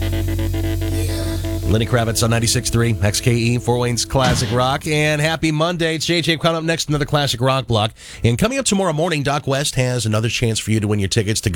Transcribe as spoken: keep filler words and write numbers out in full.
Lenny Kravitz on ninety-six point three X K E, Fort Wayne's Classic Rock. And happy Monday. It's J J coming up next, another Classic Rock block. And coming up tomorrow morning, Doc West has another chance for you to win your tickets to go